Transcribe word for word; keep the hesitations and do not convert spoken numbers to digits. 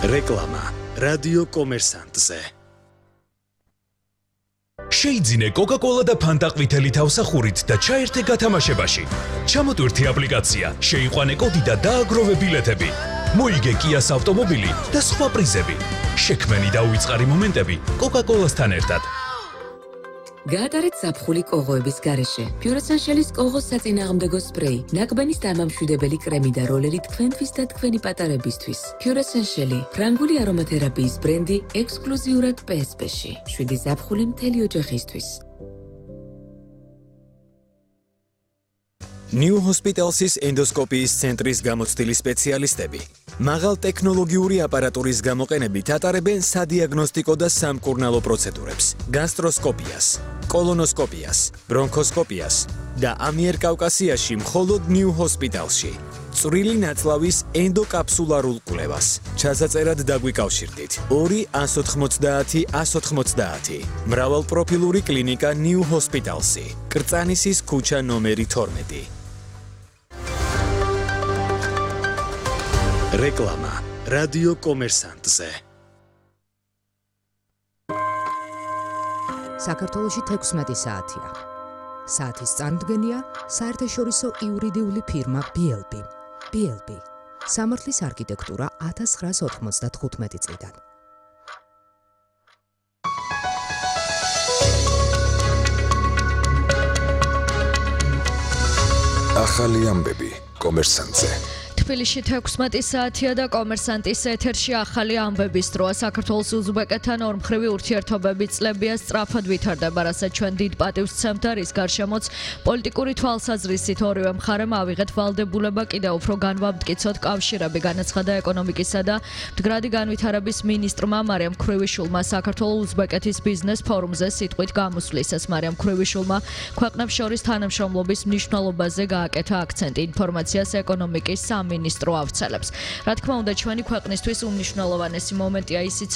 რეკლამა რადიო კომერსანტზე. შეიძინე კოკა-კოლა და ფანტა ყვითელი თავსახურით და ჩაერთე გათამაშებაში. ჩამოტვირთი აპლიკაცია, შეიყვანე კოდი და დააგროვე ბილეთები. მოიგე კიას ავტომობილი და სხვა პრიზები. შექმენი და უიწყარი მომენტები კოკა-კოლასთან ერთად. გაატარეთ ზაფხული კოღოების გარეშე. Pure-Essentials კოღოს საწინააღმდეგო სპრეი, ნაკბანის დამამშვიდებელი კრემი და როლერი თქვენთვის და თქვენი პატარებისთვის. Pure-Essentials, ფრანგული არომათერაპიის ბრენდი ექსკლუზიურად პე ეს პე-ში. შვიდი ზაფხული მთელი ოჯახისთვის. New Hospital's ენდოსკოპიის ცენტრის გამოცდილი სპეციალისტები მაღალ ტექნოლოგიური აპარატურის გამოყენებით ატარებენ სადიაგნოსტიკო და სამკურნალო პროცედურებს, გასტროსკოპიას, კოლონოსკოპიას, ბრონქოსკოპიას და ამიერკავკასიაში მხოლოდ New Hospital's-ში. წვრილი ნაწლავის ენდოკაფსულარულ კვლევას. ჩასაწერად დაგვიკავშირდით ორი ათს ოცდაათი ათს ოცდაათი. მრავალპროფილური კლინიკა New Hospital's-ი. კრწანისის ქუჩა ნომერი თორმეტი. რეკლამა რადიო კომერსანტზე. საქართველოში თექვსმეტი საათია. საათის წარმოდგენია საერთაშორისო იურიდიული ფირმა ბი ელ ბი. ბი ელ ბი. სამართლის არქიტექტურა ათას ცხრაას ოთხმოცდათხუთმეტი წლიდან. ახალი ამბები კომერსანტზე. თბილისში თექვსმეტი საათია და კომერსანტის ეთერში ახალი ამბების დროა. საქართველოს უზბეკეთთან ორმხრივი ურთიერთობები წლებია სწრაფად ვითარდება, რასაც ჩვენ დიდ პატივს ვცემთ და რის გარშემოც პოლიტიკური თვალსაზრისით ორივე მხარემ ავიღეთ ვალდებულება კიდევ უფრო განვამტკიცოთ კავშირები, განაცხადა ეკონომიკისა და მდგრადი განვითარების მინისტრმა მარიამ ქრივიშვილმა საქართველოს-უზბეკეთის ბიზნეს ფორუმზე სიტყვით გამოსვლის. მარიამ ქრივიშვილმა ქვეყნებს შორის თანამშრომლობის მნიშვნელობაზე გააკეთა აქცენტი. ინფორმაციას ეკონომიკის სამინისტრო ავრცელებს. რა თქმა უნდა, ჩვენი ქვეყნისთვის უმნიშვნელოვანესი მომენტია ისიც,